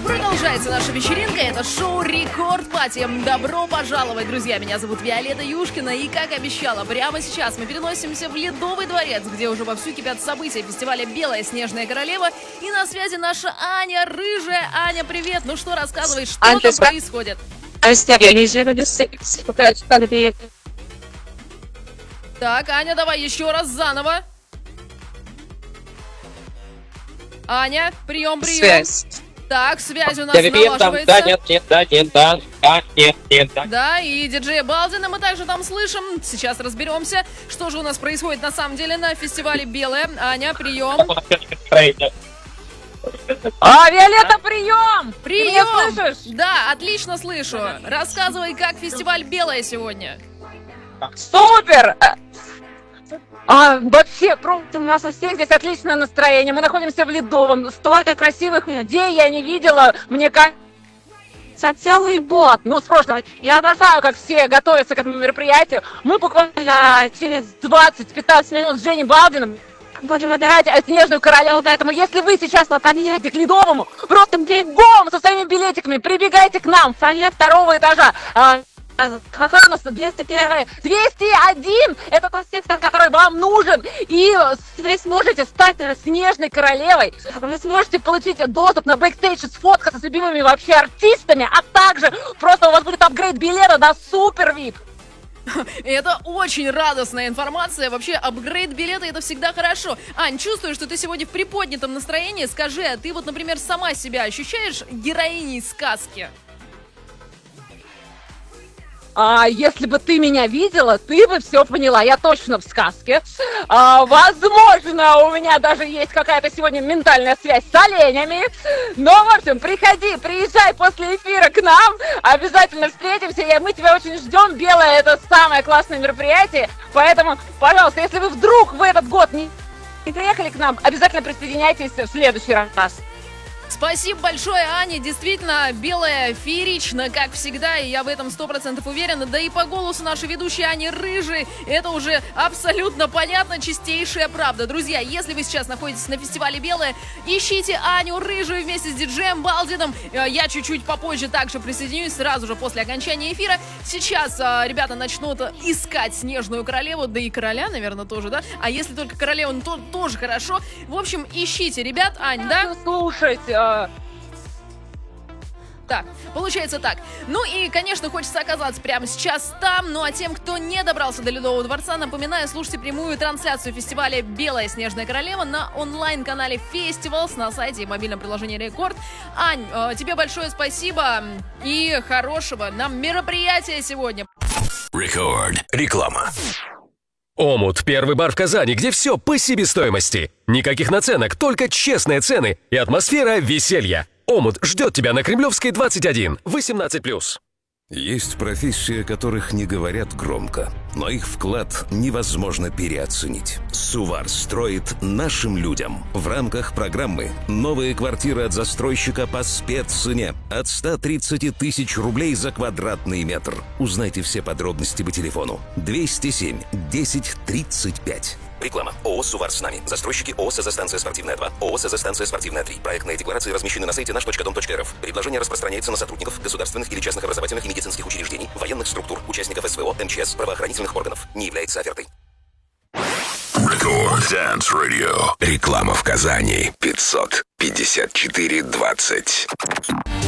Продолжается наша вечеринка, это шоу Рекорд Пати. Добро пожаловать, друзья, меня зовут Виолетта Юшкина. И как обещала, прямо сейчас мы переносимся в Ледовый дворец, где уже вовсю кипят события фестиваля «Белая снежная королева». И на связи наша Аня Рыжая. Аня, привет, ну что, рассказывай, что там происходит? Так, Аня, давай еще раз заново. Аня, прием. Связь. Так, связь у нас налаживается. Да, и диджея Балдина мы также там слышим. Сейчас разберемся, что же у нас происходит на самом деле на фестивале «Белая». Аня, прием. Виолетта, прием! Прием! Ты меня слышишь? Да, отлично слышу. Рассказывай, как фестиваль «Белая» сегодня. Супер! Вообще, просто у нас у всех здесь отличное настроение. Мы находимся в Ледовом. Столько красивых людей я не видела. Мне кажется, целый год. Ну, с прошлого. Я обожаю, как все готовятся к этому мероприятию. Мы буквально через 20-15 минут с Женей Балдиным будем выбирать снежную королеву. Поэтому, если вы сейчас подъедете к Ледовому, просто бегом со своими билетиками прибегайте к нам. Фойе 2-го этажа. Какой у нас 201? 201! Это тот сектор, который вам нужен. И вы сможете стать снежной королевой. Вы сможете получить доступ на бэкстейдж, сфоткаться с любимыми вообще артистами. А также просто у вас будет апгрейд билета на супер VIP. Это очень радостная информация. Вообще, апгрейд билета — это всегда хорошо. Ань, чувствую, что ты сегодня в приподнятом настроении. Скажи, а ты вот, например, сама себя ощущаешь героиней сказки? Если бы ты меня видела, ты бы все поняла. Я точно в сказке. Возможно, у меня даже есть какая-то сегодня ментальная связь с оленями. Но, в общем, приезжай после эфира к нам. Обязательно встретимся. Мы тебя очень ждем. «Белое» — это самое классное мероприятие. Поэтому, пожалуйста, если вы вдруг в этот год не приехали к нам, обязательно присоединяйтесь в следующий раз. Спасибо большое, Аня. Действительно, «Белая» феерично, как всегда, и я в этом 100% уверена. Да и по голосу нашей ведущей Ани Рыжей это уже абсолютно понятно, чистейшая правда. Друзья, если вы сейчас находитесь на фестивале «Белая», ищите Аню Рыжую вместе с диджеем Балдином. Я чуть-чуть попозже также присоединюсь, сразу же после окончания эфира. Сейчас ребята начнут искать снежную королеву, да и короля, наверное, тоже, да? А если только королеву, то тоже хорошо. В общем, ищите, ребят. Ань, да? Слушайте, Так, получается так. Ну и, конечно, хочется оказаться прямо сейчас там. Ну а тем, кто не добрался до Ледового дворца, напоминаю, слушайте прямую трансляцию фестиваля «Белая снежная королева» на онлайн-канале Festivals на сайте и мобильном приложении Рекорд. Ань, тебе большое спасибо и хорошего нам мероприятия сегодня. Рекорд. Реклама. Омут – первый бар в Казани, где все по себестоимости. Никаких наценок, только честные цены и атмосфера веселья. Омут ждет тебя на Кремлевской 21, 18+. Есть профессии, о которых не говорят громко, но их вклад невозможно переоценить. Сувар строит нашим людям. В рамках программы «Новые квартиры от застройщика по спеццене» от 130 тысяч рублей за квадратный метр. Узнайте все подробности по телефону 207 10 35. Реклама. ООО «Сувар с нами». Застройщики ООО «СЗ-станция спортивная 2», ООО «СЗ-станция спортивная 3». Проектные декларации размещены на сайте nаш.дом.рф. Предложение распространяется на сотрудников государственных или частных образовательных и медицинских учреждений, военных структур, участников СВО, МЧС, правоохранительных органов. Не является офертой. Рекорд Dance Radio. Реклама в Казани. 554-20.